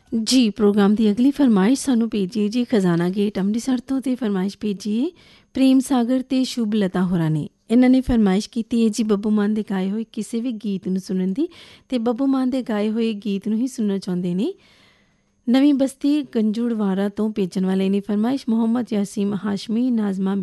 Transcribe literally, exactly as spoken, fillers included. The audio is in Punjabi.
ਜੀ ਪ੍ਰੋਗਰਾਮ ਦੀ ਅਗਲੀ ਫਰਮਾਇਸ਼ ਸਾਨੂੰ ਭੇਜੀਏ ਜੀ ਖਜ਼ਾਨਾ ਗੇਟ ਅੰਮ੍ਰਿਤਸਰ ਤੋਂ, ਅਤੇ ਫਰਮਾਇਸ਼ ਭੇਜੀਏ ਪ੍ਰੇਮ ਸਾਗਰ ਅਤੇ ਸ਼ੁਭ ਲਤਾ ਹੋਰਾਂ ਨੇ। ਇਹਨਾਂ ਨੇ ਫਰਮਾਇਸ਼ ਕੀਤੀ ਹੈ ਜੀ ਬੱਬੂ ਮਾਨ ਦੇ ਗਾਏ ਹੋਏ ਕਿਸੇ ਵੀ ਗੀਤ ਨੂੰ ਸੁਣਨ ਦੀ, ਅਤੇ ਬੱਬੂ ਮਾਨ ਦੇ ਗਾਏ ਹੋਏ ਗੀਤ ਨੂੰ ਹੀ ਸੁਣਨਾ ਚਾਹੁੰਦੇ ਨੇ। ਨਵੀਂ ਬਸਤੀ ਗੰਜੂੜਵਾਰਾ ਤੋਂ ਭੇਜਣ ਵਾਲੇ ਨੇ ਫਰਮਾਇਸ਼ ਮੁਹੰਮਦ ਯਾਸੀਮ ਹਾਸ਼ਮੀ, ਨਾਜ਼ਮਾ